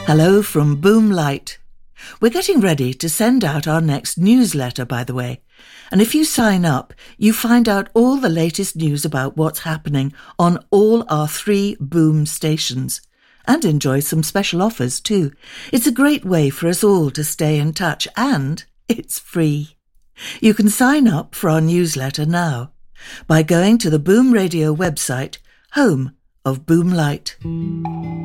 Hello from Boomlight. We're getting ready to send out our next newsletter, by the way. And if you sign up, you find out all the latest news about what's happening on all our 3 Boom stations. And enjoy some special offers too. It's a great way for us all to stay in touch, and it's free. You can sign up for our newsletter now by going to the Boom Radio website, home of Boomlight.